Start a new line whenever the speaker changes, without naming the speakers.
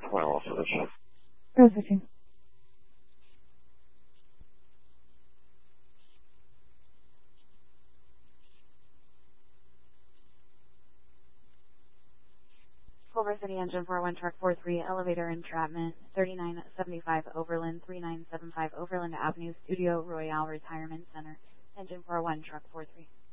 to my office.
Processing.
Culver City Engine 41 Truck 43, elevator entrapment, 3975 Overland, 3975 Overland Avenue, Studio Royale Retirement Center, Engine 41 Truck 43.